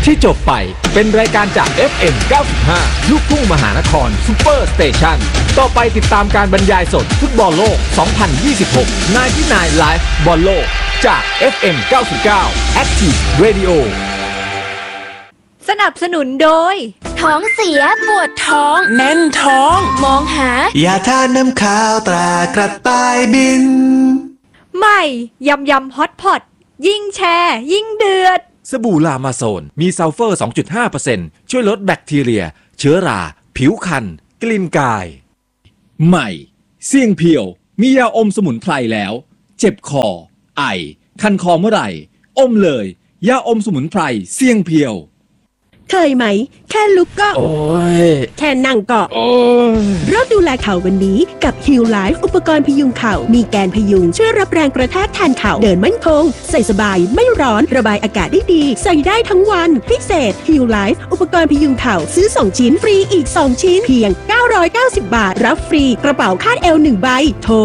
ที่จบไปเป็นรายการจาก FM 95 ลูกทุ่งมหานครซุปเปอร์สเตชันต่อไปติดตามการบรรยายสดฟุตบอลโลก 2026 99 Live บอลโลกจาก FM 99 Active Radio สนับสนุนโดยท้องเสียปวดท้องแน่นท้องมองหายาทาน้ำขาวตรากระต่ายบินใหม่ยำฮอตพอตยิ่งแชร์ยิ่งเดือดสบู่ลามาโซนมีซัลเฟอร์ 2.5% ช่วยลดแบคทีเรียเชื้อราผิวคันกลิ่นกายใหม่เสี่ยงเพียวมียาอมสมุนไพรแล้วเจ็บคอไอคันคอเมื่อไหร่อมเลยยาอมสมุนไพรเสี่ยงเพียวเคยไหมแค่ลุกก็โอ้ยแค่นั่งก็โอ้ยเริ่มดูแลเข่าวันนี้กับ Heal Life อุปกรณ์พยุงเข่ามีแกนพยุงช่วยรับแรงกระแทกแทนเข่าเดินมั่นคงใส่สบายไม่ร้อนระบายอากาศได้ดีใส่ได้ทั้งวันพิเศษ Heal Life อุปกรณ์พยุงเข่าซื้อ2ชิ้นฟรีอีก2ชิ้นเพียง990 บาทรับฟรีกระเป๋าคาดเอว1ใบโทร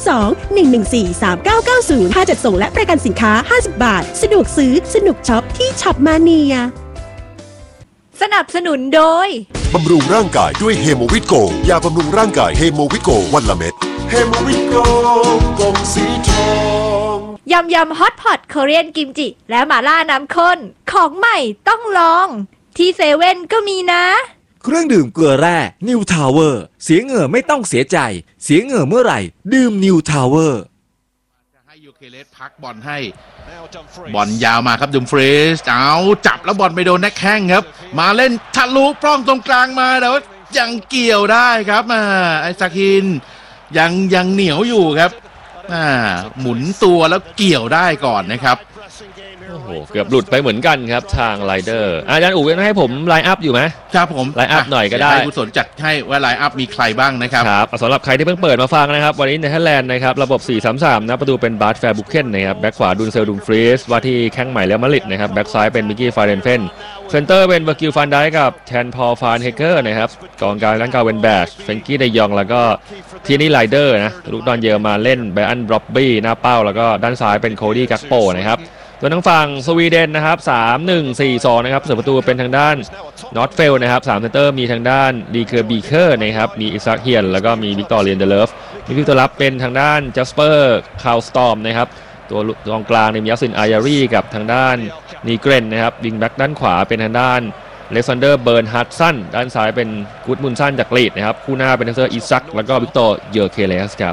02-114-3990ค่าจัดส่งและประกันสินค้า50 บาทสะดวกซื้อสนุกช็อปที่ช็อปมาเนียสนับสนุนโดยบำรุงร่างกายด้วยเฮโมวิตโกยาบำรุงร่างกายเฮโมวิตโกวันละเม็ดเฮโมวิตโกกล่องสีทองยำฮอตพอตโคเรียนกิมจิและหม่าล่าน้ำข้นของใหม่ต้องลองที่เซเว่นก็มีนะเครื่องดื่มเกลือแร่นิวทาวเวอร์เสียเหงื่อไม่ต้องเสียใจเสียเหงื่อเมื่อไหร่ดื่มนิวทาวเวอร์จะให้ยูเคเลสพักบอลให้บอลยาวมาครับดุมฟรีสเอาจับแล้วบอลไปโดนนักแข้งครับมาเล่นทะลุปล้องตรงกลางมาแต่ว่ายังเกี่ยวได้ครับไอซาคินยังเหนียวอยู่ครับหมุนตัวแล้วเกี่ยวได้ก่อนนะครับโอ้โหเกือบหลุดไปเหมือนกันครับทางไรเดอร์อาจารย์อู๋ยังให้ผมไลน์อัพอยู่ไหมครับผมไลน์อัพหน่อยก็ได้ให้กุศลจัดให้ว่าไลน์อัพมีใครบ้างนะครับครับสำหรับใครที่เพิ่งเปิดมาฟังนะครับวันนี้เนเธอร์แลนด์นะครับระบบ 4-3-3 นะประตูเป็นบาร์ตแฟร์บุเคนนะครับแบ็คขวาดุนเซลดุมฟรีสว่าที่แข้งใหม่แล้วมาริดนะครับแบ็คซ้ายเป็นมิกกี้ฟาเรนเฟนเซนเตอร์เป็นเวอร์กิลฟันไดกับแทนพอลฟานเฮเกอร์นะครับกองกลางด้านกลางเป็นแบชเฟนกี้เดยองแล้วก็ทีนี่ไรเดอร์นะลูกดอนเยอมาเล่นไบอันบร็อบบี้หน้าเป้าแล้วก็ด้านซ้ายเป็นโคดี้กักโปนะครับส่วนทางฝั่งสวีเดนนะครับ 3-1-4-2 นะครับเสือประตูเป็นทางด้านนอตเฟลนะครับ3เซนเตอร์มีทางด้านดีเคอร์บีเคอร์นะครับมีอิซักเฮียนแล้วก็มีวิกตอร์เรียนเดเลฟมีวิกตอร์รับเป็นทางด้านจัสเปอร์คาวสตอมนะครับตัวกองกลางมียัสซินอายารีกับทางด้านนีเกรนนะครับวิงแบ็กด้านขวาเป็นทางด้านเลซันเดอร์เบิร์นฮัตสันด้านซ้ายเป็นกูดมุนสันจากลีดนะครับคู่หน้าเป็นทางเซอร์อิซักแล้วก็วิกตอร์เยอร์เคเลสครับ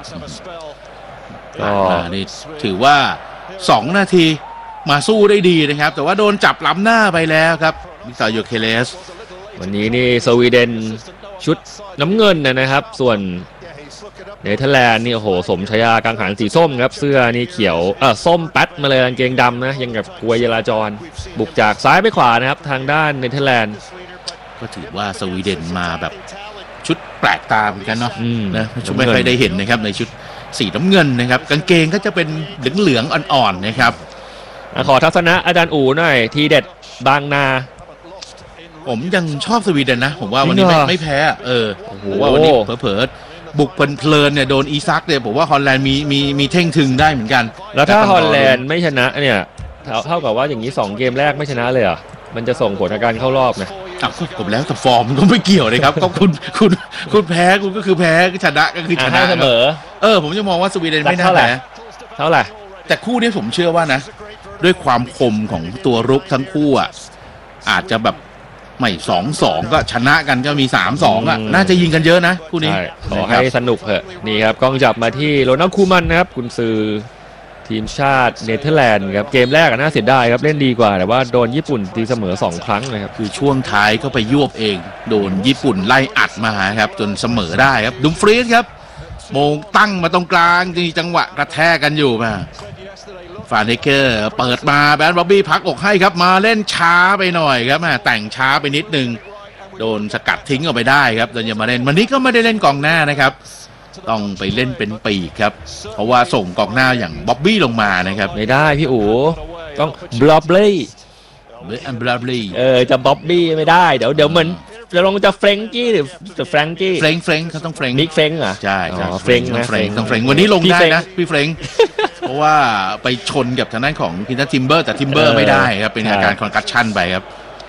ก็นี่ถือว่า2 นาทีมาสู้ได้ดีนะครับแต่ว่าโดนจับล้ำหน้าไปแล้วครับวิกตอร์เยอร์เคเลสวันนี้นี่สวีเดนชุดน้ำเงินนะครับส่วนเนเธอร์แลนด์นี่โอ้โหสมชายากังหันสีส้มครับเสื้อนี่เขียวส้มแป๊ดมาเลยกางเกงดำนะยังกับกลวยจราจรบุกจากซ้ายไปขวานะครับทางด้านเนเธอร์แลนด์ก็ถือว่าสวีเดนมาแบบชุดแปลกตาเหมือนกันเนาะนะชุดไม่เคยได้เห็นนะครับในชุดสีน้ำเงินนะครับกางเกงก็จะเป็นเหลืองๆอ่อนๆนะครับขอทัศนะอาจารย์อู๋หน่อยทีเด็ดบางนาผมยังชอบสวีเดนนะผมว่าวันนี้ไม่แพ้ผมว่าวันนี้เผลอบุกเพลินเนี่ยโดนอีซักเนี่ยผมว่าฮอลแลนด์มีเท่งถึงได้เหมือนกันแล้วถ้าฮอลแลนด์ไม่ชนะเนี่ยเท่ากับว่าอย่างนี้2 เกมแรกไม่ชนะเลยเหรอมันจะส่งผลในการเข้ารอบนะผมแล้วแต่ฟอร์มมันก็ไม่เกี่ยวเลยครับก็คุณแพ้คุณก็คือแพ้ชนะก็คือชนะเสมอผมจะมองว่าสวีเดนไม่น่าแพ้เท่าไหร่แต่คู่นี้ผมเชื่อว่านะด้วยความคมของตัวรุกทั้งคู่อาจจะแบบไม่ 2-2 ก็ชนะกันก็มี 3-2 น่าจะยิงกันเยอะนะคู่นี้ขอให้สนุกเถอะนี่ครับกล้องจับมาที่โรนัลด์คูมันนะครับกุนซือทีมชาติเนเธอร์แลนด์ครับเกมแรกน่าเสียดายครับเล่นดีกว่าแต่ว่าโดนญี่ปุ่นตีเสมอ2 ครั้งนะครับคือช่วงท้ายก็ไปยวบเองโดนญี่ปุ่นไล่อัดมาครับจนเสมอได้ครับดุมฟรีสครับโมงตั้งมาตรงกลางที่จังหวะกระแทกกันอยู่มาฟานเฮเกอร์เปิดมาแบนบ๊อบบี้พักอกให้ครับมาเล่นช้าไปหน่อยครับแต่งช้าไปนิดนึงโดนสกัดทิ้งออกไปได้ครับโดนยามาเล่นวันนี้ก็ไม่ได้เล่นกองหน้านะครับต้องไปเล่นเป็นปีกครับเพราะว่าส่งกองหน้าอย่างบ๊อบบี้ลงมานะครับไม่ได้พี่อู๋ต้องบล็อบบี้อันบล็อบบี้จะบ๊อบบี้ไม่ได้เดี๋ยวเหมือนจะลงจะเฟรงกี้หรือจะแฟรงกี้เฟรงเขาต้องเฟรงนิกเฟรงเหรอใช่เฟรงนะต้องเฟรงวันนี้ลงได้นะพี่เฟรงเพราะว่าไปชนกับทางด้านของพินทัสทิมเบอร์แต่ทิมเบอร์ไม่ได้ครับเป็นอาการคอนกัสชั่นไปครับ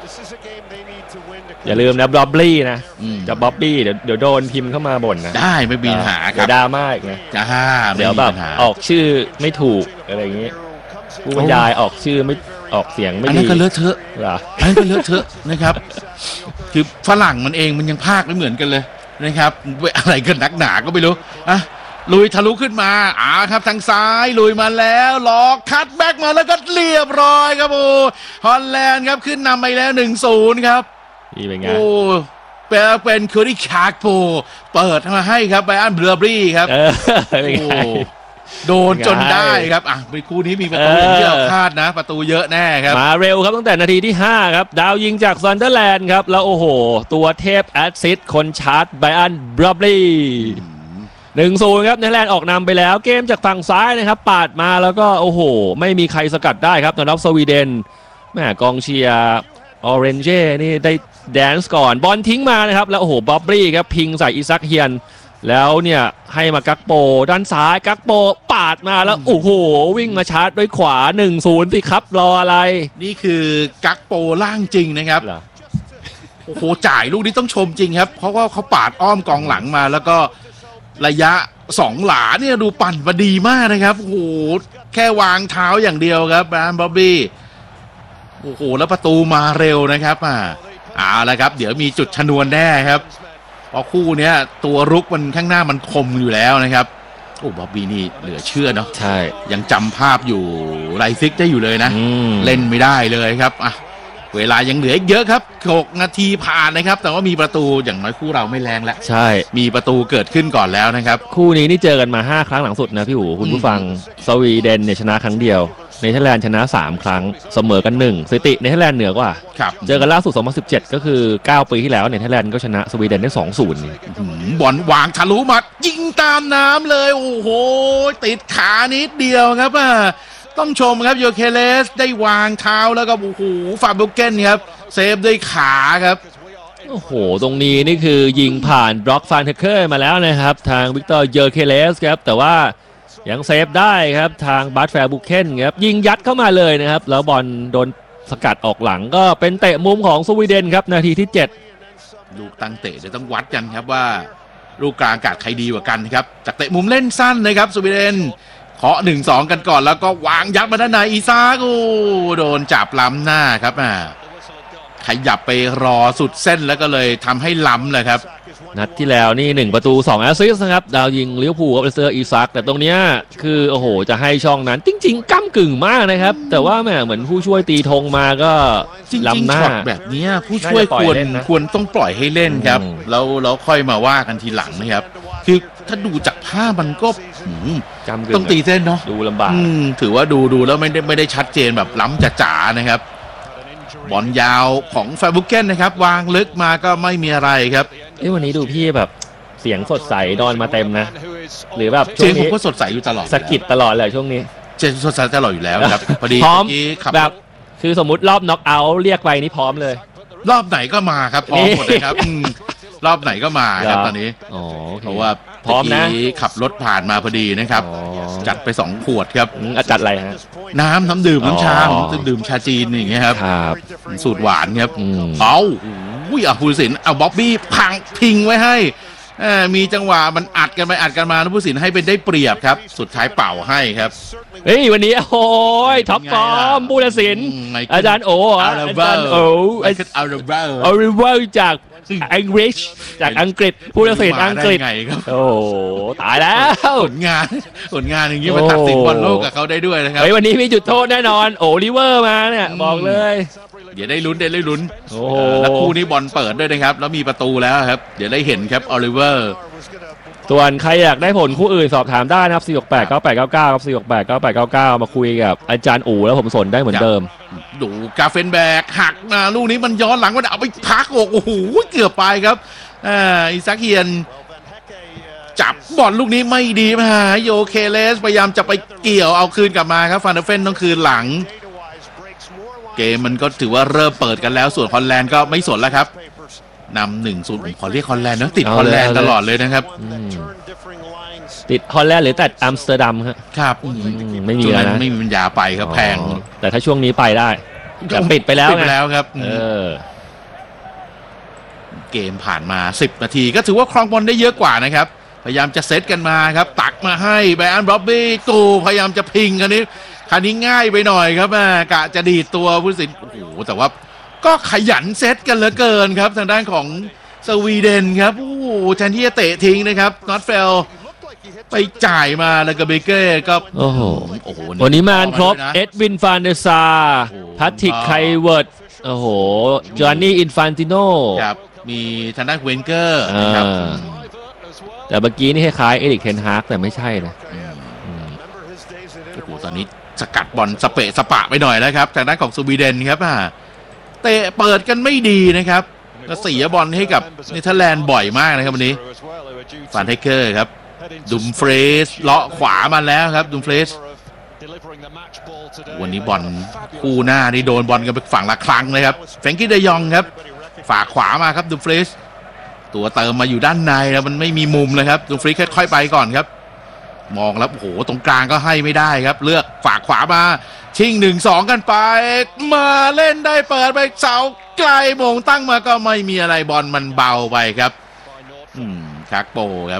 อย่าลืมนะบ๊อบบี้นะจะบ๊อบบี้เดี๋ยวโดนพิมพ์เข้ามาบ่นนะได้ไม่มีปัญหาครับเดี๋ยวดราม่าอีกนะเดี๋ยวแบบออกชื่อไม่ถูกอะไรอย่างงี้ผู้บรรยายออกชื่อไม่ออกเสียงไม่ดีอันนั้นก็เลอะเทอะอันนั้นก็เลอะเทอะนะครับคือฝรั่งมันเองมันยังพากไม่เหมือนกันเลยนะครับอะไรกันนักหนาก็ไม่รู้อ่ะลุยทะลุขึ้นมาครับทางซ้ายลุยมาแล้วล็อกคัตแบ็กมาแล้วก็เรียบร้อยครับโอ้ฮอลแลนด์ครับขึ้นนำไปแล้ว 1-0 ครับนี่เป็นไงโอ้เป็นเคอรี่ชาร์กโปเปิดมาให้ครับไบรอันเบลอร์บรี่ครับโอ้โดนจนได้ครับไปคู่นี้มีประตูอย่างที่เราคาดนะประตูเยอะแน่ครับมาเร็วครับตั้งแต่นาทีที่5ครับดาวยิงจากซันเดอร์แลนด์ครับแล้วโอ้โหตัวเทพแอสซิสต์คนชาร์จไบรอันเบลอร์บรี่1-0 ครับเนเธอร์แลนด์ออกนำไปแล้วเกมจากฝั่งซ้ายนะครับปาดมาแล้วก็โอ้โหไม่มีใครสกัดได้ครับสำหรับสวีเดนแม่กองเชียร์ออเรนเจนี่ได้แดนซ์ก่อนบอลทิ้งมานะครับแล้วโอ้โหบ๊อบบี้ครับพิงใส่อิซักเฮียนแล้วเนี่ยให้มากักโปด้านซ้ายกักโปปาดมาแล้วโอ้โหวิ่งมาชาร์จด้วยขวา 1-0 สิครับรออะไรนี่คือกักโปล่างจริงนะครับโอ้โหจ่ายลูกนี้ต้องชมจริงครับเพราะว่าเขาปาดอ้อมกองหลังมาแล้วก็ระยะ2 หลาเนี่ยดูปั่นมาดีมากนะครับโอ้โหแค่วางเท้าอย่างเดียวครับแบรนด์บ๊อบบี้โอ้โหแล้วประตูมาเร็วนะครับเอาละครับเดี๋ยวมีจุดชนวนแน่ครับเพราะคู่เนี้ยตัวรุกมันข้างหน้ามันคมอยู่แล้วนะครับโอ้บ๊อบบี้นี่เหลือเชื่อเนาะใช่ยังจำภาพอยู่ไลซิกได้อยู่เลยนะเล่นไม่ได้เลยครับเวลายังเหลืออีกเยอะครับ6 นาทีผ่านนะครับแต่ว่ามีประตูอย่างน้อยคู่เราไม่แรงแล้วใช่มีประตูเกิดขึ้นก่อนแล้วนะครับคู่นี้นี่เจอกันมา5 ครั้งหลังสุดนะพี่หูคุณผู้ฟังสวีเดนเนี่ยชนะครั้งเดียวเนเธอร์แลนด์ชนะ3 ครั้งเสมอกัน1สถิติเนเธอร์แลนด์เหนือกว่าเจอกันล่าสุด2017ก็คือ9 ปีที่แล้วเนเธอร์แลนด์ก็ชนะสวีเดนได้ 2-0 บอลวางทะลุมายิงตามน้ำเลยโอ้โหติดขานิดเดียวครับต้องชมครับโยเคเลสได้วางเท้าแล้วก็โอ้โหฟาบุเกนครับเซฟด้วยขาครับโอ้โหตรงนี้นี่คือยิงผ่านบล็อกฟานเทเคอร์มาแล้วนะครับทางวิกเตอร์โยเคเลสครับแต่ว่ายังเซฟได้ครับทางบาร์แฟร์บุเกนครับยิงยัดเข้ามาเลยนะครับแล้วบอลโดนสกัดออกหลังก็เป็นเตะมุมของสวีเดนครับนาทีที่7 ลูกตั้งเตะเดี๋ยวต้องวัดกันครับว่าลูกกลางอากาศใครดีกว่ากันครับจากเตะมุมเล่นสั้นนะครับสวีเดนเคาะ 1-2 กันก่อนแล้วก็วางยัดมาด้านในอีซากูโดนจับล้ำหน้าครับขยับไปรอสุดเส้นแล้วก็เลยทำให้ล้ำเลยครับนัดที่แล้วนี่1 ประตู 2 แอสซิสต์นะครับดาวยิงลิเวอร์พูลกับเซอร์อีซักแต่ตรงเนี้ยคือโอ้โหจะให้ช่องนั้นจริงๆก้ำกึ่งมากนะครับแต่ว่าแหมเหมือนผู้ช่วยตีธงมาก็ล้ำหน้าแบบนี้ผู้ช่วยควรต้องปล่อยให้เล่นครับแล้วค่อยมาว่ากันทีหลังนะครับคือถ้าดูจากภาพมันก็ต้องตีเส้นเนาะดูลำบากถือว่าดูแล้วไม่ได้ชัดเจนแบบล้ำจ๋าๆนะครับบอลยาวของแฟร์บุเกนนะครับวางลึกมาก็ไม่มีอะไรครับวันนี้ดูพี่แบบเสียงสดใสนอนมาเต็มนะหรือแบบเสียงผมก็สดใสอยู่ตลอดสกิดตลอดเลยช่วงนี้เสียงสดใสตลอดอยู่แล้วครับพอดีพร้อมแบบคือสมมุติรอบน็อกเอาท์เรียกไปนี่พร้อมเลยรอบไหนก็มาครับพร้อมหมดเลยครับรอบไหนก็มาครับตอนนี้เพราะว่าพร้อมนะขับรถผ่านมาพอดีนะครับจัดไป2 ขวดครับจัดอะไรฮะน้ำดื่มน้ำชาดื่มชาจีนอย่างเงี้ยครับสูตรหวานครับเอาผู้ตัดสินเอาบ๊อบบี้พังพิงไว้ให้มีจังหวะมันอัดกันไปอัดกันมาแล้วผู้ตัดสินให้เป็นได้เปรียบครับสุดท้ายเป่าให้ครับวันนี้โอ้ยท็อปฟอร์มผู้ตัดสินอาจารย์โออาจารย์โออาริเวอร์จากอังกฤษผู้ตัดสินอังกฤษโอ้ตายแล้วผลงานอย่างนี้มาตัดสินบอลโลกกับเขาได้ด้วยนะครับวันนี้มีจุดโทษแน่นอนโอลิเวอร์มาเนี่ยบอกเลยเดี๋ยวได้ลุ้นแล้วคู่นี้บอลเปิดด้วยนะครับแล้วมีประตูแล้วครับเดี๋ยวได้เห็นครับโอลิเวอร์ส่วนใครอยากได้ผลคู่อื่นสอบถามได้นะครับ4689899ครับ4689899มาคุยกับอาจารย์อู๋แล้วผมสนได้เหมือนเดิมดูกาเฟนแบกหักนะลูกนี้มันย้อนหลังมันเอาไปพักโอ้โหเกือบไปครับอิซักเฮียนจับบอลลูกนี้ไม่ดีมาโยเคเลสพยายามจะไปเกี่ยวเอาคืนกลับมาครับฟานเดอร์เฟนต้องคืนหลังเกมมันก็ถือว่าเริ่มเปิดกันแล้วส่วนฮอลแลนด์ก็ไม่สนแล้วครับนำ1-0ผมขอเรียกฮอลแลนด์นะติดฮอลแลนด์ตลอดเลยนะครับติดฮอลแลนด์หรือแต่อัมสเตอร์ดัมครับไม่มีแล้วนะไม่มีปัญญาไปครับแพงแต่ถ้าช่วงนี้ไปได้แต่ปิดไปแล้วครับเกมผ่านมา10นาทีก็ถือว่าครองบอลได้เยอะกว่านะครับพยายามจะเซตกันมาครับตักมาให้ไบรอันบร็อบบี้ตูพยายามจะพิงคราวนี้ง่ายไปหน่อยครับกะจะดีดตัวผู้ตัดสินโอ้โหแต่ว่าก็ขยันเซตกันเหลือเกินครับทางด้านของสวีเดนครับโอ้โหแทนที่จะเตะทิ้งนะครับน็อตเฟลไปจ่ายมาแล้วก็เบเก้ก็โอ้โหวันนี้มาครบเอ็ดวินฟานเดซาแพทริกไคเวิร์ดโอ้โหจอห์นนี่อินฟานติโนครับมีทางด้านเวนเกอร์นะครับแต่เมื่อกี้นี่คล้ายๆเอริกเทนฮากแต่ไม่ใช่นะโอ้โหตอนนี้สกัดบอลสเปะสปะไปหน่อยแล้วครับทางด้านของสวีเดนครับเตะเปิดกันไม่ดีนะครับก็เสียบอลให้กับเนเธอร์แลนด์บ่อยมากนะครับวันนี้ฟานไทเกอร์ครับดุมเฟรสเลาะขวามาแล้วครับดุมเฟรสวันนี้บอลคู่หน้านี่โดนบอลกันไปฝั่งละครั้งเลยครับแฟรงกี้เดยองครับฝากขวามาครับดุมเฟรสตัวเติมมาอยู่ด้านในแล้วมันไม่มีมุมเลยครับดุมเฟรสค่อยๆไปก่อนครับมองแล้วโอ้โหตรงกลางก็ให้ไม่ได้ครับเลือกฝากขวามาชิง 1-2 กันไปมาเล่นได้เปิดไปเสาไกลโมงตั้งมาก็ไม่มีอะไรบอลมันเบาไปครับคักโปครับ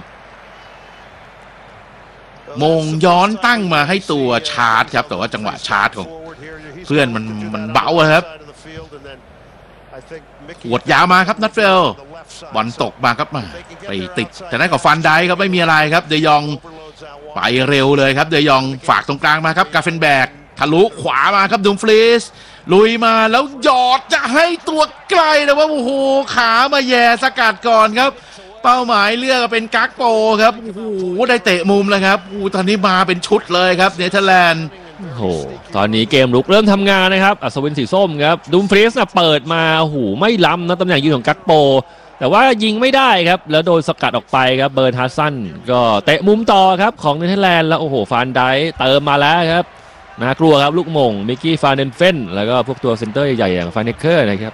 โมงย้อนตั้งมาให้ตัวชาร์จครับแต่ว่าจังหวะชาร์จของเพื่อนมันเบาครับหวดยาวมาครับนัทเฟลบอลตกมาครับไปติดแต่นั้นกับฟันไดครับไม่มีอะไรครับเดยองไปเร็วเลยครับเดยองฝากตรงกลางมาครับกาเฟนแบกทะลุขวามาครับดุมฟรีสลุยมาแล้วหยอดจะให้ตัวไกลแต่ว่าโอ้โหขามาแย่สกัดก่อนครับเป้าหมายเลือกเป็นกักโปครับโอ้โหได้เตะมุมแล้วครับโอ้ตอนนี้มาเป็นชุดเลยครับเนเธอร์แลนด์โอ้โหตอนนี้เกมลุกเริ่มทำงานนะครับอัศวินสีส้มครับดุมฟรีสเปิดมาโอ้โหไม่ล้ำนะตำแหน่งยืนของกักโปแต่ว่ายิงไม่ได้ครับแล้วโดนสกัดออกไปครับเบิร์นฮัสซันก็เตะมุมต่อครับของเนเธอร์แลนด์แล้วโอ้โหฟานไดเติมมาแล้วครับน่ากลัวครับลูกมงมิกกี้ฟานเดนเฟนแล้วก็พวกตัวเซนเตอร์ใหญ่ๆอย่างฟานเนเคอร์นะครับ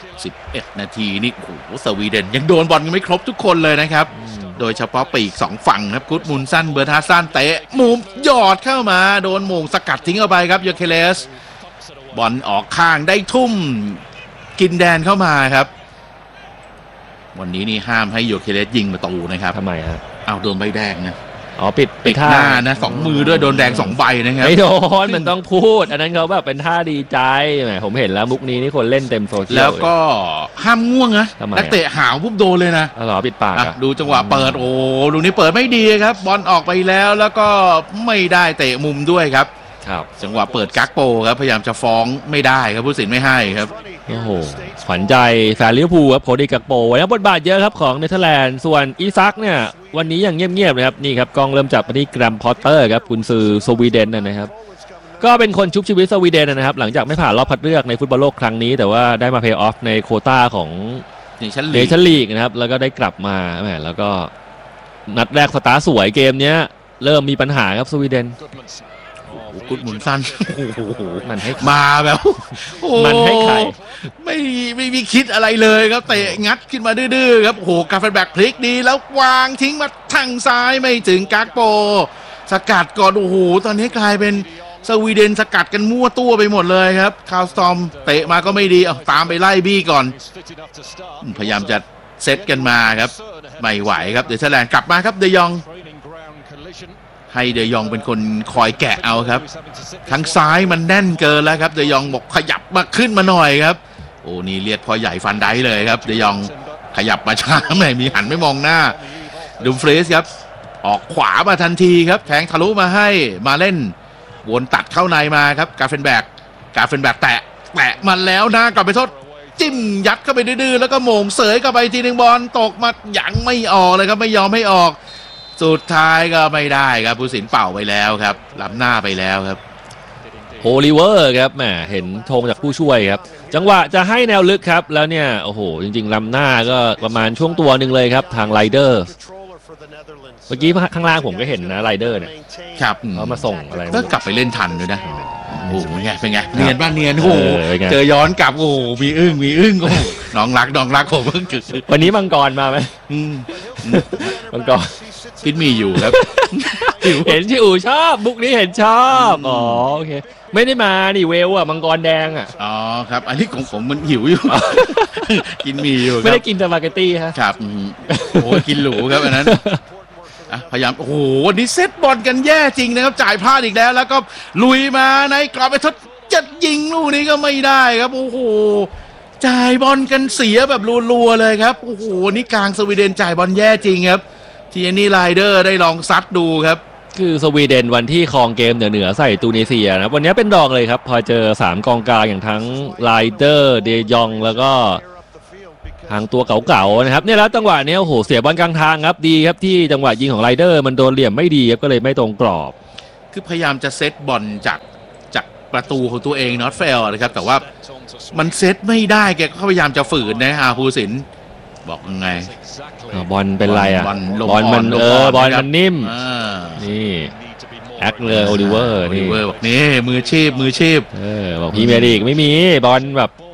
11นาทีนี่โอ้โหสวีเดนยังโดนบอลกันไม่ครบทุกคนเลยนะครับโดยเฉพาะปีก2ฝั่งครับกุดมุนซันเบิร์นฮัสซันเตะมุมหยอดเข้ามาโดนมงสกัดทิ้งเข้าไปครับโยเคเลสบอลออกข้างได้ทุ่มกินแดนเข้ามาครับวันนี้นี่ห้ามให้โยเคเลสยิงประตูนะครับทำไมฮะเอาโดนใบแดงนะปิดหน้านะ2 มือด้วยโดนแดง2 ใบนะครับไม่โดนมันต้องพูดอันนั้นเขาแบบเป็นท่าดีใจแหมผมเห็นแล้วมุกนี้นี่คนเล่นเต็มโซเชียลแล้วก็ห้ามง่วงนะนักเตะหาวปุ๊บโดนเลยนะปิดปากดูจังหวะเปิดโอ้ลูกนี้เปิดไม่ดีครับบอลออกไปแล้วก็ไม่ได้เตะมุมด้วยครับจังหวะเปิดกักโปครับพยายามจะฟ้องไม่ได้ครับผู้ตัดสินไม่ให้ครับโอ้โหขวัญใจแฟนลิเวอร์พูลครับโคดี้กักโปไว้บทบาทเยอะครับของเนเธอร์แลนด์ส่วนอีซักเนี่ยวันนี้ยังเงียบๆนะครับนี่ครับกล้องเริ่มจับไปที่แกรมพอตเตอร์ครับกุนซือสวีเดนนะครับก็เป็นคนชุบชีวิตสวีเดนนะครับหลังจากไม่ผ่านรอบคัดเลือกในฟุตบอลโลกครั้งนี้แต่ว่าได้มาเพลย์ออฟในโควต้าของเนชั่นลีกนะครับแล้วก็ได้กลับมาแล้วก็นัดแรกสตาร์สวยเกมนี้เริ่มมีปัญหาครับสวีเดนกุดหมุนสั้นมันให้มาแบบมันให้ใครไม่มีคิดอะไรเลยครับเตะงัดขึ้นมาดื้อๆครับโอ้โหกาเฟนแบกพลิกดีแล้ววางทิ้งมาทางซ้ายไม่ถึงกักโปสกัดก่อนโอ้โหตอนนี้กลายเป็นสวีเดนสกัดกันมั่วตัวไปหมดเลยครับคาร์ลสตอมเตะมาก็ไม่ดีตามไปไล่บี้ก่อนพยายามจะเซตกันมาครับไม่ไหวครับเนเธอร์แลนด์กลับมาครับเดยองให้เดยองเป็นคนคอยแกะเอาครับทางซ้ายมันแน่นเกินแล้วครับเดยองบอกขยับมาขึ้นมาหน่อยครับโอ้นี่เรียกพอใหญ่ฟันได้เลยครับเดยองขยับมาช้าไม่มีหันไม่มองหน้าดุมฟรีสครับออกขวามาทันทีครับแทงทะลุมาให้มาเล่นวนตัดเข้าในมาครับกาเฟนแบกแตะมันแล้วหน้ากลับไปโทษจิ้มยัดเข้าไปดื้อๆแล้วก็โมงเสยเข้าไปทีนึงบอลตกมายังไม่ออกเลยครับไม่ยอมให้ออกสุดท้ายก็ไม่ได้ครับผู้ตัดสินเป่าไปแล้วครับล้ำหน้าไปแล้วครับโฮลิเวอร์ครับแหมเห็นธงจากผู้ช่วยครับจังหวะจะให้แนวลึกครับแล้วเนี่ยโอ้โหจริงๆล้ำหน้าก็ประมาณช่วงตัวหนึ่งเลยครับทางไรเดอร์เมื่อกี้ข้างล่างผมก็เห็นนะไรเดอร์เนี่ยครับเขามาส่งอะไรก็กลับไปเล่นทันด้วยนะโอ้โหเป็นไงเนียนบ้านเนียนโอ้โหเจอย้อนกลับโอ้โหมีอึ้งโอ้โหน้องรักผมเพิ่งจุดวันนี้มังกรมาไหมมังกรกินมีอยู่ครับเห็นที่อู่ชอบบุกนี้เห็นชอบอ๋อโอเคไม่ได้มานี่เวลอะมังกรแดงอะอ๋อครับอันนี้ของผมมันหิวอยู่ กินมีอยู่ไม่ได้กินสปาเกตตี้ฮะครับโอ้กินหรูครับอันนั้นพยายามโอ้โหวันนี้เซตบอลกันแย่จริงนะครับจ่ายพลาดอีกแล้วก็ลุยมาในกรอบไปทดจะยิงลูกนี้ก็ไม่ได้ครับโอ้โหจ่ายบอลกันเสียแบบรัวๆเลยครับโอ้โหนี่กลางสวีเดนจ่ายบอลแย่จริงครับทีนี้ไรเดอร์ได้ลองซัดดูครับคือสวีเดนวันที่ครองเกมเหนือใส่ตูนิเซียนะวันนี้เป็นดองเลยครับพอเจอ3กองกลางอย่างทั้งไรเดอร์เดยองแล้วก็ทางตัวเก่าๆนะครับเนี่ยแล้วจังหวะนี้โอ้โหเสียบอลกลางทางครับดีครับที่จังหวะยิงของไรเดอร์มันโดนเหลี่ยมไม่ดีครับก็เลยไม่ตรงกรอบคือพยายามจะเซตบอลจากประตูของตัวเองนอตเฟลนะครับแต่ว่ามันเซตไม่ได้แกก็พยายามจะฝืนนะฮะภูสินบอกยังไงบอลเป็นไรอ่ะบอลมันบอลมันนิ่มนี่แอคเลยโอลิเวอร์นี่บอกนี่มือชีพบอกพี่เมริกไม่มีบอลแบบ